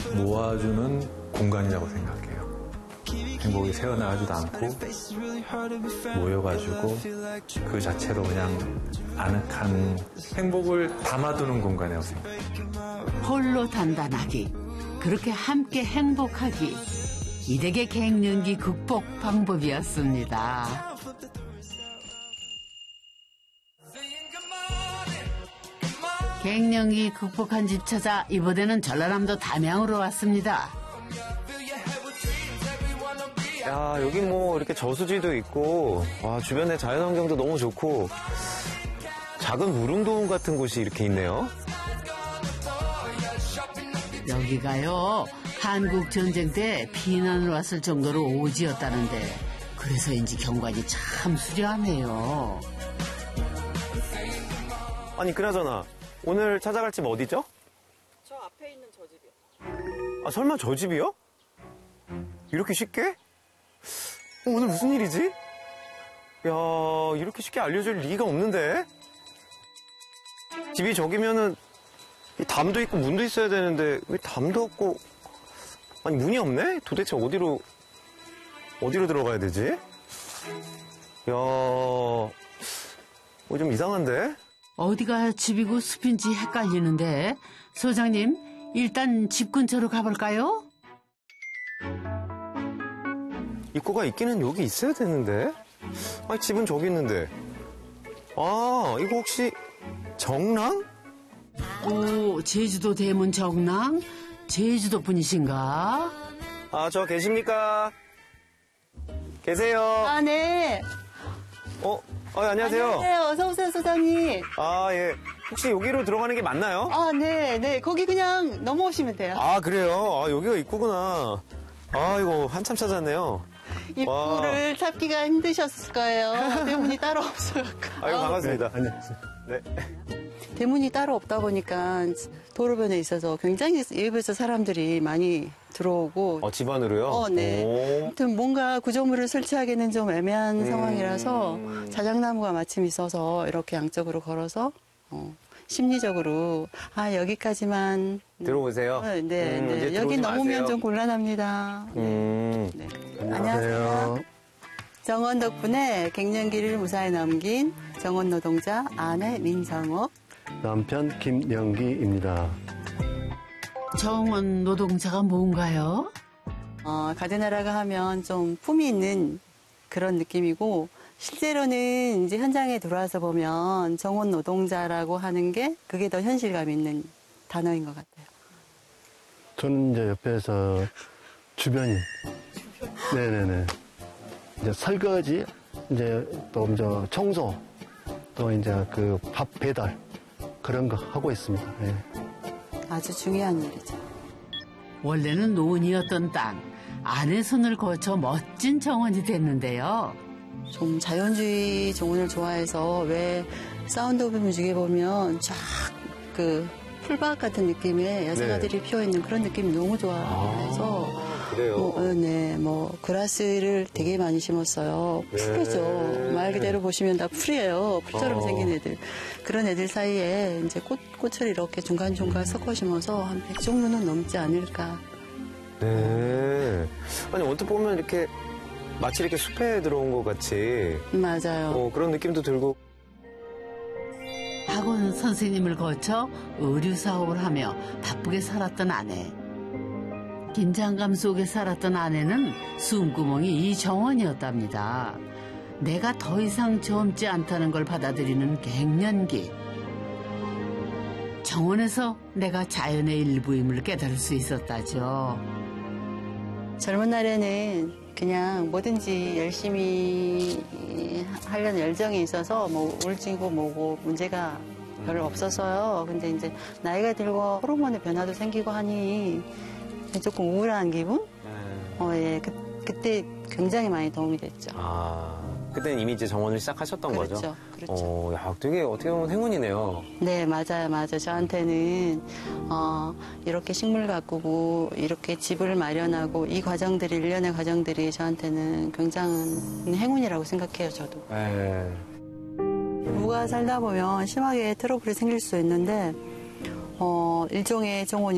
모아주는 공간이라고 생각해요. 행복이 새어나가지도 않고 모여가지고 그 자체로 그냥 아늑한 행복을 담아두는 공간이라고 생각해요. 홀로 단단하기, 그렇게 함께 행복하기, 이댁의 갱년기 극복 방법이었습니다. 갱년기 극복한 집 찾아 이번에는 전라남도 담양으로 왔습니다. 야, 여기 뭐 이렇게 저수지도 있고, 와, 주변에 자연환경도 너무 좋고, 작은 무릉도원 같은 곳이 이렇게 있네요. 여기가요, 한국 전쟁 때 피난을 왔을 정도로 오지였다는데, 그래서인지 경관이 참 수려하네요. 아니, 그나저나 오늘 찾아갈 집 어디죠? 저 앞에 있는 저 집이요. 아, 설마 저 집이요? 이렇게 쉽게? 오늘 무슨 일이지? 야, 이렇게 쉽게 알려줄 리가 없는데? 집이 저기면은 담도 있고 문도 있어야 되는데 왜 담도 없고, 아니 문이 없네? 도대체 어디로 들어가야 되지? 야, 좀 이상한데? 어디가 집이고 숲인지 헷갈리는데, 소장님, 일단 집 근처로 가볼까요? 입구가 있기는 여기 있어야 되는데? 아니, 집은 저기 있는데. 아, 이거 혹시 정랑? 오, 제주도 대문 정랑? 제주도 분이신가? 아, 저 계십니까? 계세요? 아, 네. 안녕하세요. 안녕하세요. 어서오세요, 소장님. 아, 예. 혹시 여기로 들어가는 게 맞나요? 아, 네. 거기 그냥 넘어오시면 돼요. 아, 그래요? 아, 여기가 입구구나. 아, 이거 한참 찾았네요. 입구를 찾기가 힘드셨을 거예요. 대문이 따로 없어요. 아이고, 반갑습니다. 네. 대문이 따로 없다 보니까 도로변에 있어서 굉장히 일부에서 사람들이 많이 들어오고. 집 안으로요? 네. 아무튼 뭔가 구조물을 설치하기는 좀 애매한 상황이라서 자작나무가 마침 있어서 이렇게 양쪽으로 걸어서 심리적으로 여기까지만 들어오세요? 네. 여기 넘으면 좀 곤란합니다. 네. 안녕하세요. 정원 덕분에 갱년기를 무사히 넘긴 정원 노동자 아내 민정옥, 남편 김영기입니다. 정원 노동자가 뭔가요? 가드나라가 하면 좀 품이 있는 그런 느낌이고, 실제로는 이제 현장에 들어와서 보면 정원 노동자라고 하는 게 그게 더 현실감 있는 단어인 것 같아요. 저는 이제 옆에서 주변인. 네네네. 이제 설거지, 이제 또 이제 청소, 또 이제 그 밥 배달 그런 거 하고 있습니다. 네. 아주 중요한 일이죠. 원래는 논이었던 땅, 아내 손을 거쳐 멋진 정원이 됐는데요. 좀 자연주의 정원을 좋아해서 왜 사운드 오브 뮤직에 보면 쫙 그 풀밭 같은 느낌의 야생화들이 피어있는 그런 느낌이 너무 좋아해서 그래요? 그라스를 되게 많이 심었어요. 풀이죠. 말 그대로 보시면 다 풀이에요. 풀처럼 생긴 애들. 그런 애들 사이에 이제 꽃을 이렇게 중간중간 섞어 심어서 한 100종류는 넘지 않을까. 네. 아니, 언뜻 보면 이렇게 마치 이렇게 숲에 들어온 것 같이. 맞아요. 그런 느낌도 들고. 학원 선생님을 거쳐 의류 사업을 하며 바쁘게 살았던 아내. 긴장감 속에 살았던 아내는 숨구멍이 이 정원이었답니다. 내가 더 이상 젊지 않다는 걸 받아들이는 갱년기. 정원에서 내가 자연의 일부임을 깨달을 수 있었다죠. 젊은 날에는 그냥 뭐든지 열심히 하려는 열정이 있어서 뭐 우울증이고 뭐고 문제가 별로 없어서요. 근데 이제 나이가 들고 호르몬의 변화도 생기고 하니 조금 우울한 기분? 그때 굉장히 많이 도움이 됐죠. 그때는 이미 이제 정원을 시작하셨던 거죠? 그렇죠. 야, 되게 어떻게 보면 행운이네요. 네, 맞아요. 저한테는, 이렇게 식물 가꾸고, 이렇게 집을 마련하고, 이 과정들이, 일련의 과정들이 저한테는 굉장한 행운이라고 생각해요, 저도. 네. 부부가 살다 보면 심하게 트러블이 생길 수 있는데, 일종의 정원이